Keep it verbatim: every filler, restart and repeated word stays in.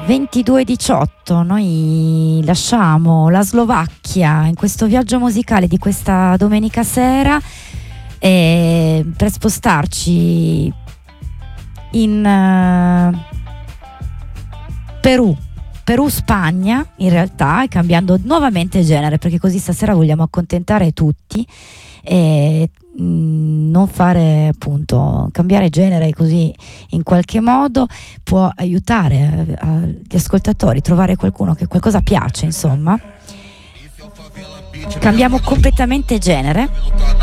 ventidue e diciotto, noi lasciamo la Slovacchia in questo viaggio musicale di questa domenica sera e per spostarci in uh, Perù, Perù-Spagna in realtà, cambiando nuovamente genere, perché così stasera vogliamo accontentare tutti e mh, non fare, appunto, cambiare genere, così in qualche modo può aiutare a, a, gli ascoltatori a trovare qualcuno che qualcosa piace, insomma. Cambiamo completamente genere